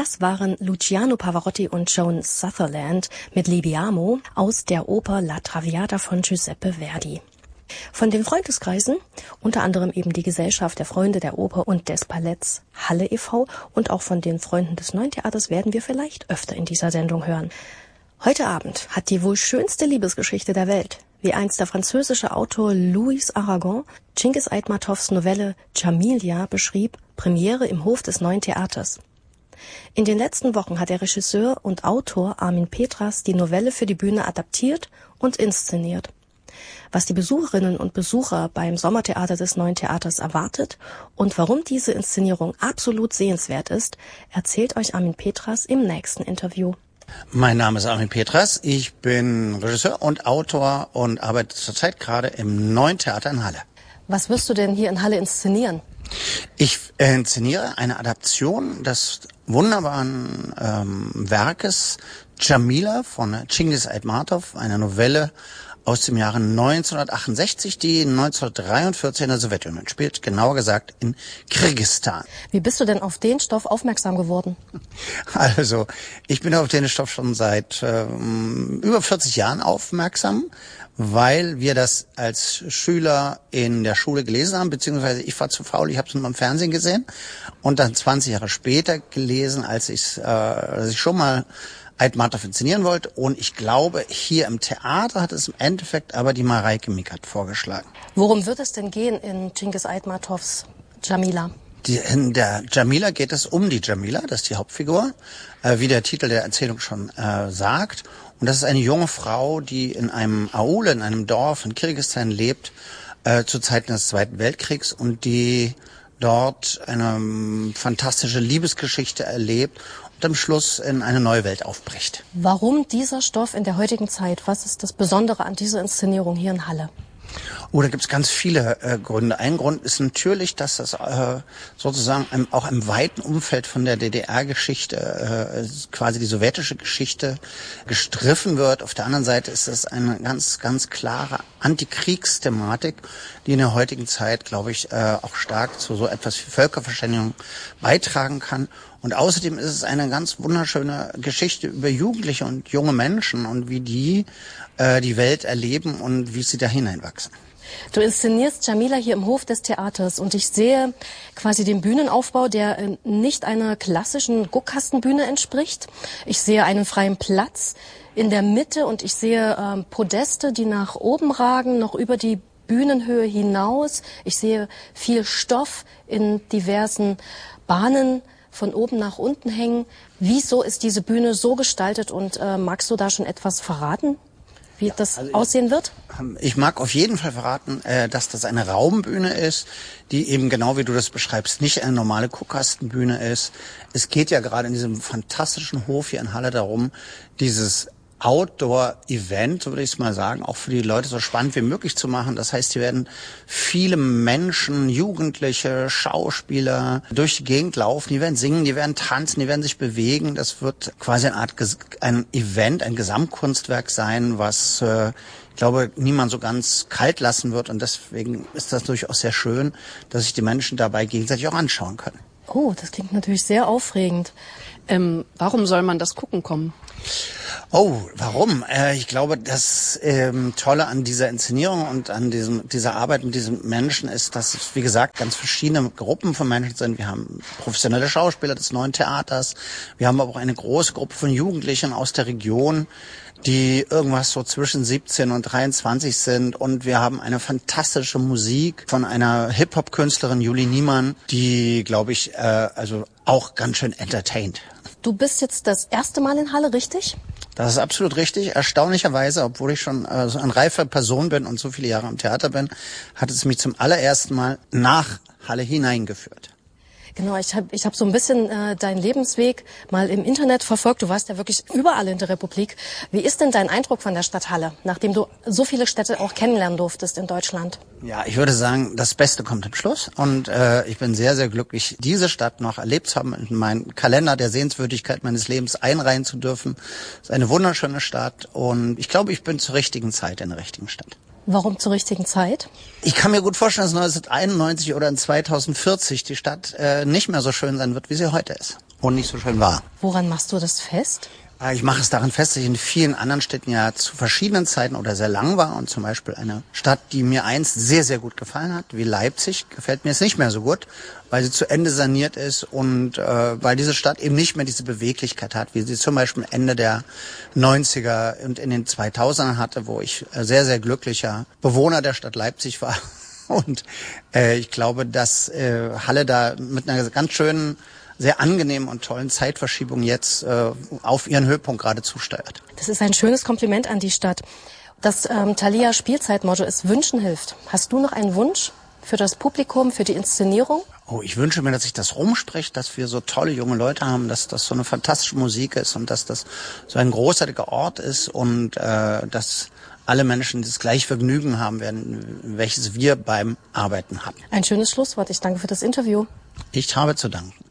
Das waren Luciano Pavarotti und Joan Sutherland mit Libiamo aus der Oper La Traviata von Giuseppe Verdi. Von den Freundeskreisen, unter anderem eben die Gesellschaft der Freunde der Oper und des Balletts Halle e.V. und auch von den Freunden des Neuen Theaters werden wir vielleicht öfter in dieser Sendung hören. Heute Abend hat die wohl schönste Liebesgeschichte der Welt, wie einst der französische Autor Louis Aragon Cengiz Aitmatovs Novelle Djamilia beschrieb, Premiere im Hof des Neuen Theaters. In den letzten Wochen hat der Regisseur und Autor Armin Petras die Novelle für die Bühne adaptiert und inszeniert. Was die Besucherinnen und Besucher beim Sommertheater des Neuen Theaters erwartet und warum diese Inszenierung absolut sehenswert ist, erzählt euch Armin Petras im nächsten Interview. Mein Name ist Armin Petras, ich bin Regisseur und Autor und arbeite zurzeit gerade im Neuen Theater in Halle. Was wirst du denn hier in Halle inszenieren? Ich inszeniere eine Adaption des wunderbaren Werkes Djamila von Cengiz Aitmatov, einer Novelle aus dem Jahre 1968, die 1943 in der Sowjetunion spielt, genauer gesagt in Kirgisistan. Wie bist du denn auf den Stoff aufmerksam geworden? Also, ich bin auf den Stoff schon seit über 40 Jahren aufmerksam, weil wir das als Schüler in der Schule gelesen haben, beziehungsweise ich war zu faul, ich habe es nur im Fernsehen gesehen und dann 20 Jahre später gelesen, als ich schon mal Aitmatov inszenieren wollte. Und ich glaube, hier im Theater hat es im Endeffekt aber die Mareike Mickert vorgeschlagen. Worum wird es denn gehen in Cengiz Aitmatovs Djamila? In der Djamila geht es um die Djamila, das ist die Hauptfigur, wie der Titel der Erzählung schon sagt. Und das ist eine junge Frau, die in einem Aule, in einem Dorf in Kirgisistan lebt, zu Zeiten des Zweiten Weltkriegs und die dort eine fantastische Liebesgeschichte erlebt und am Schluss in eine neue Welt aufbricht. Warum dieser Stoff in der heutigen Zeit? Was ist das Besondere an dieser Inszenierung hier in Halle? Oh, da gibt's ganz viele Gründe. Ein Grund ist natürlich, dass das sozusagen auch im weiten Umfeld von der DDR-Geschichte, quasi die sowjetische Geschichte, gestriffen wird. Auf der anderen Seite ist es eine ganz, ganz klare Antikriegsthematik, die in der heutigen Zeit, glaube ich, auch stark zu so etwas wie Völkerverständigung beitragen kann. Und außerdem ist es eine ganz wunderschöne Geschichte über Jugendliche und junge Menschen und wie die die Welt erleben und wie sie da hineinwachsen. Du inszenierst Djamila hier im Hof des Theaters und ich sehe quasi den Bühnenaufbau, der nicht einer klassischen Guckkastenbühne entspricht. Ich sehe einen freien Platz in der Mitte und ich sehe Podeste, die nach oben ragen, noch über die Bühnenhöhe hinaus. Ich sehe viel Stoff in diversen Bahnen von oben nach unten hängen. Wieso ist diese Bühne so gestaltet und magst du da schon etwas verraten, wie das aussehen wird? Ich mag auf jeden Fall verraten, dass das eine Raumbühne ist, die eben genau wie du das beschreibst, nicht eine normale Guckkastenbühne ist. Es geht ja gerade in diesem fantastischen Hof hier in Halle darum, dieses Outdoor-Event, würde ich es mal sagen, auch für die Leute so spannend wie möglich zu machen. Das heißt, hier werden viele Menschen, Jugendliche, Schauspieler durch die Gegend laufen, die werden singen, die werden tanzen, die werden sich bewegen. Das wird quasi eine Art ein Event, ein Gesamtkunstwerk sein, was ich glaube, niemand so ganz kalt lassen wird. Und deswegen ist das durchaus sehr schön, dass sich die Menschen dabei gegenseitig auch anschauen können. Oh, das klingt natürlich sehr aufregend. Warum soll man das gucken kommen? Oh, warum? Ich glaube, das Tolle an dieser Inszenierung und an dieser Arbeit mit diesen Menschen ist, dass es, wie gesagt, ganz verschiedene Gruppen von Menschen sind. Wir haben professionelle Schauspieler des Neuen Theaters. Wir haben aber auch eine große Gruppe von Jugendlichen aus der Region, die irgendwas so zwischen 17 und 23 sind. Und wir haben eine fantastische Musik von einer Hip-Hop-Künstlerin, Julie Niemann, die, glaube ich, also auch ganz schön entertaint. Du bist jetzt das erste Mal in Halle, richtig? Das ist absolut richtig. Erstaunlicherweise, obwohl ich schon so eine reife Person bin und so viele Jahre am Theater bin, hat es mich zum allerersten Mal nach Halle hineingeführt. Genau, ich hab so ein bisschen deinen Lebensweg mal im Internet verfolgt. Du warst ja wirklich überall in der Republik. Wie ist denn dein Eindruck von der Stadt Halle, nachdem du so viele Städte auch kennenlernen durftest in Deutschland? Ja, ich würde sagen, das Beste kommt am Schluss. Und ich bin sehr, sehr glücklich, diese Stadt noch erlebt zu haben, in meinen Kalender der Sehenswürdigkeit meines Lebens einreihen zu dürfen. Es ist eine wunderschöne Stadt und ich glaube, ich bin zur richtigen Zeit in der richtigen Stadt. Warum zur richtigen Zeit? Ich kann mir gut vorstellen, dass 1991 oder in 2040 die Stadt nicht mehr so schön sein wird, wie sie heute ist. und nicht so schön war. Woran machst du das fest? Ich mache es daran fest, dass ich in vielen anderen Städten ja zu verschiedenen Zeiten oder sehr lang war. Und zum Beispiel eine Stadt, die mir einst sehr, sehr gut gefallen hat, wie Leipzig, gefällt mir jetzt nicht mehr so gut, weil sie zu Ende saniert ist und weil diese Stadt eben nicht mehr diese Beweglichkeit hat, wie sie zum Beispiel Ende der 90er und in den 2000ern hatte, wo ich sehr, sehr glücklicher Bewohner der Stadt Leipzig war. Und ich glaube, dass Halle da mit einer ganz schönen, sehr angenehmen und tollen Zeitverschiebung jetzt auf ihren Höhepunkt gerade zusteuert. Das ist ein schönes Kompliment an die Stadt. Das Thalia Spielzeitmotto ist Wünschen hilft. Hast du noch einen Wunsch für das Publikum, für die Inszenierung? Oh, ich wünsche mir, dass sich das rumspricht, dass wir so tolle junge Leute haben, dass das so eine fantastische Musik ist und dass das so ein großartiger Ort ist und dass alle Menschen das gleiche Vergnügen haben werden, welches wir beim Arbeiten hatten. Ein schönes Schlusswort. Ich danke für das Interview. Ich habe zu danken.